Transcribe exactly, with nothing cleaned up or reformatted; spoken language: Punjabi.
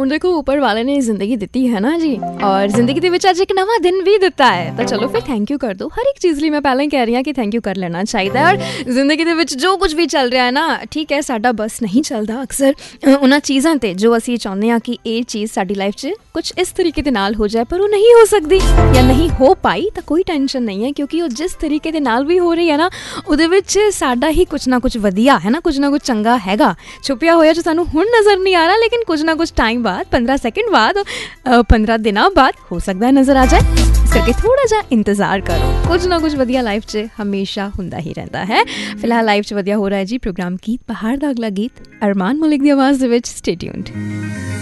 ਹੁਣ ਦੇਖੋ ਉੱਪਰ ਵਾਲੇ ਨੇ ਜ਼ਿੰਦਗੀ ਦਿੱਤੀ ਹੈ ਨਾ ਜੀ, ਔਰ ਜ਼ਿੰਦਗੀ ਦੇ ਵਿੱਚ ਅੱਜ ਇੱਕ ਨਵਾਂ ਦਿਨ ਵੀ ਦਿੱਤਾ ਹੈ, ਤਾਂ ਚਲੋ ਫਿਰ ਥੈਂਕ ਯੂ ਕਰ ਦਿਓ। ਹਰ ਇੱਕ ਚੀਜ਼ ਲਈ ਮੈਂ ਪਹਿਲਾਂ ਹੀ ਕਹਿ ਰਹੀ ਹਾਂ ਕਿ ਥੈਂਕ ਯੂ ਕਰ ਲੈਣਾ ਚਾਹੀਦਾ ਹੈ। ਔਰ ਜ਼ਿੰਦਗੀ ਦੇ ਵਿੱਚ ਜੋ ਕੁਝ ਵੀ ਚੱਲ ਰਿਹਾ ਹੈ ਨਾ, ਠੀਕ ਹੈ, ਸਾਡਾ ਬਸ ਨਹੀਂ ਚੱਲਦਾ ਅਕਸਰ ਉਹਨਾਂ ਚੀਜ਼ਾਂ 'ਤੇ ਜੋ ਅਸੀਂ ਚਾਹੁੰਦੇ ਹਾਂ ਕਿ ਇਹ ਚੀਜ਼ ਸਾਡੀ ਲਾਈਫ 'ਚ ਕੁਛ ਇਸ ਤਰੀਕੇ ਦੇ ਨਾਲ ਹੋ ਜਾਏ, ਪਰ ਉਹ ਨਹੀਂ ਹੋ ਸਕਦੀ ਜਾਂ ਨਹੀਂ ਹੋ ਪਾਈ, ਤਾਂ ਕੋਈ ਟੈਨਸ਼ਨ ਨਹੀਂ ਹੈ, ਕਿਉਂਕਿ ਉਹ ਜਿਸ ਤਰੀਕੇ ਦੇ ਨਾਲ ਵੀ ਹੋ ਰਹੀ ਹੈ ਨਾ, ਉਹਦੇ ਵਿੱਚ ਸਾਡਾ ਹੀ ਕੁਛ ਨਾ ਕੁਛ ਵਧੀਆ ਹੈ ਨਾ, ਕੁਝ ਨਾ ਕੁਝ ਚੰਗਾ ਹੈਗਾ ਛੁਪਿਆ ਹੋਇਆ ਜੋ ਸਾਨੂੰ ਹੁਣ ਨਜ਼ਰ ਨਹੀਂ ਆ ਰਿਹਾ, ਲੇਕਿਨ ਕੁਝ ਨਾ ਕੁਝ ਟਾਈਮ ਬਾਅਦ, ਪੰਦਰਾਂ ਸੈਕਿੰਡ ਬਾਅਦ, ਪੰਦਰਾਂ ਦਿਨਾਂ ਬਾਅਦ ਹੋ ਸਕਦਾ ਨਜ਼ਰ ਆ ਜਾਏ। ਇਸ ਕਰਕੇ ਥੋੜ੍ਹਾ ਜਿਹਾ ਇੰਤਜ਼ਾਰ ਕਰੋ, ਕੁਝ ਨਾ ਕੁਝ ਵਧੀਆ ਲਾਈਫ 'ਚ ਹਮੇਸ਼ਾ ਹੁੰਦਾ ਹੀ ਰਹਿੰਦਾ ਹੈ। ਫਿਲਹਾਲ ਲਾਈਫ 'ਚ ਵਧੀਆ ਹੋ ਰਿਹਾ ਹੈ ਜੀ ਪ੍ਰੋਗਰਾਮ ਗੀਤ ਪਹਾੜ ਦਾ ਅਗਲਾ ਗੀਤ ਅਰਮਾਨ ਮਲਿਕ ਦੀ ਆਵਾਜ਼ ਦੇ ਵਿੱਚ। Stay tuned.